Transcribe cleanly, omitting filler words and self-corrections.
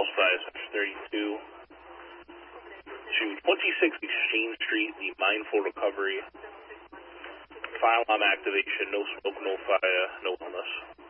Pulse Fries 32 to 26 Exchange Street, the Mindful Recovery. File on activation, no smoke, no fire, no illness.